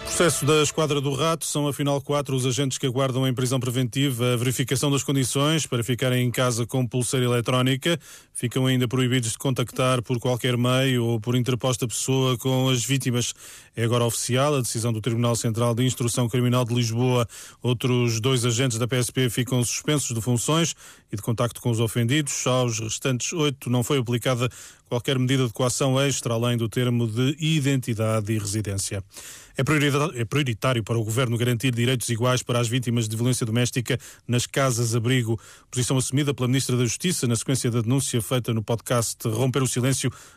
Processo da Esquadra do Rato, são afinal 4 os agentes que aguardam em prisão preventiva a verificação das condições para ficarem em casa com pulseira eletrónica. Ficam ainda proibidos de contactar por qualquer meio ou por interposta pessoa com as vítimas. É agora oficial a decisão do Tribunal Central de Instrução Criminal de Lisboa. Outros 2 agentes da PSP ficam suspensos de funções e de contacto com os ofendidos. Aos restantes 8 não foi aplicada qualquer medida de coação extra, além do termo de identidade e residência. É prioritário para o Governo garantir direitos iguais para as vítimas de violência doméstica nas casas-abrigo. Posição assumida pela Ministra da Justiça na sequência da denúncia feita no podcast Romper o Silêncio